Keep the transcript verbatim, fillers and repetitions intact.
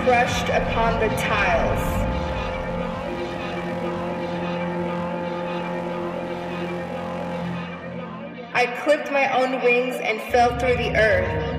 crushed upon the tiles. I clipped my own wings and fell through the earth.